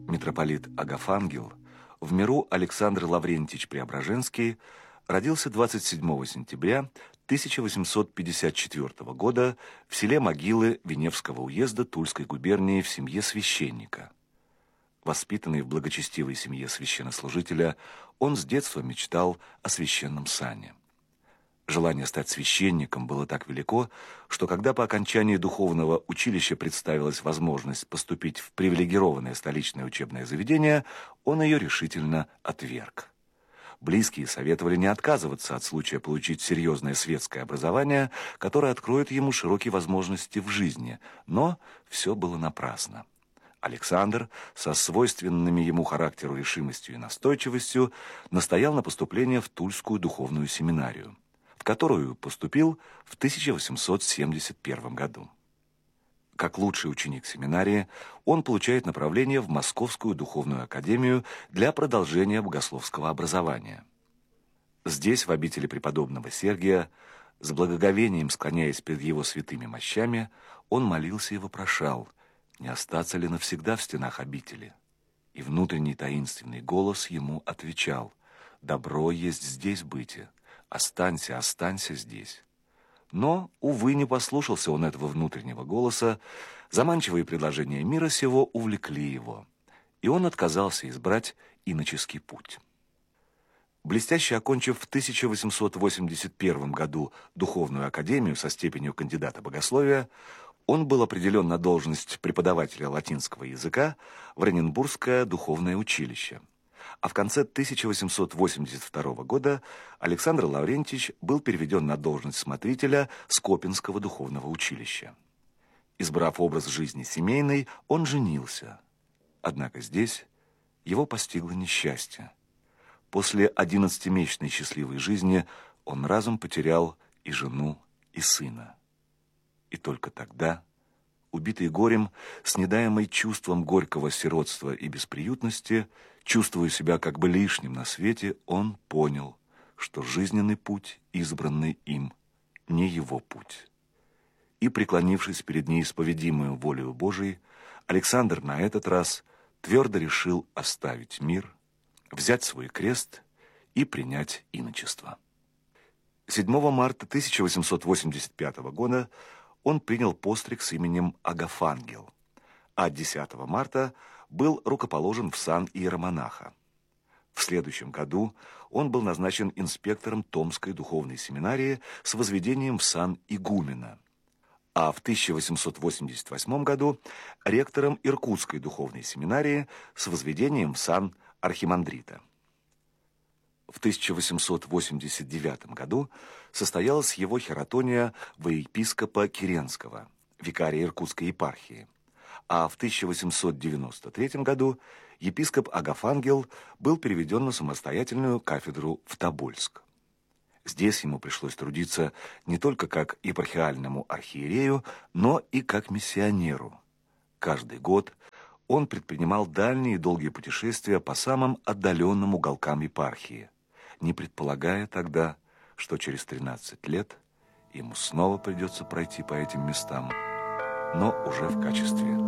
Митрополит Агафангел, в миру Александр Лаврентич Преображенский, родился 27 сентября 1854 года в селе Могилы Веневского уезда Тульской губернии в семье священника. Воспитанный в благочестивой семье священнослужителя, он с детства мечтал о священном сане. Желание стать священником было так велико, что когда по окончании духовного училища представилась возможность поступить в привилегированное столичное учебное заведение, он ее решительно отверг. Близкие советовали не отказываться от случая получить серьезное светское образование, которое откроет ему широкие возможности в жизни, но все было напрасно. Александр, со свойственными ему характеру решимостью и настойчивостью, настоял на поступление в Тульскую духовную семинарию, в которую поступил в 1871 году. Как лучший ученик семинарии, он получает направление в Московскую духовную академию для продолжения богословского образования. Здесь, в обители преподобного Сергия, с благоговением склоняясь перед его святыми мощами, он молился и вопрошал, не остаться ли навсегда в стенах обители. И внутренний таинственный голос ему отвечал: «Добро есть здесь бытие, останься, останься здесь». Но, увы, не послушался он этого внутреннего голоса, заманчивые предложения мира сего увлекли его, и он отказался избрать иноческий путь. Блестяще окончив в 1881 году духовную академию со степенью кандидата богословия, он был определен на должность преподавателя латинского языка в Оренбургское духовное училище. А в конце 1882 года Александр Лаврентич был переведен на должность смотрителя Скопинского духовного училища. Избрав образ жизни семейный, он женился. Однако здесь его постигло несчастье. После 11-месячной счастливой жизни он разом потерял и жену, и сына. И только тогда, убитый горем, снедаемый чувством горького сиротства и бесприютности, чувствуя себя как бы лишним на свете, он понял, что жизненный путь, избранный им, не его путь. И, преклонившись перед неисповедимую волею Божией, Александр на этот раз твердо решил оставить мир, взять свой крест и принять иночество. 7 марта 1885 года он принял постриг с именем Агафангел, а 10 марта был рукоположен в сан иеромонаха. В следующем году он был назначен инспектором Томской духовной семинарии с возведением в сан игумена, а в 1888 году ректором Иркутской духовной семинарии с возведением в сан архимандрита. В 1889 году состоялась его хератония во епископа Киренского, викария Иркутской епархии, а в 1893 году епископ Агафангел был переведен на самостоятельную кафедру в Тобольск. Здесь ему пришлось трудиться не только как епархиальному архиерею, но и как миссионеру. Каждый год он предпринимал дальние и долгие путешествия по самым отдаленным уголкам епархии, не предполагая тогда, что через 13 лет ему снова придется пройти по этим местам, но уже в качестве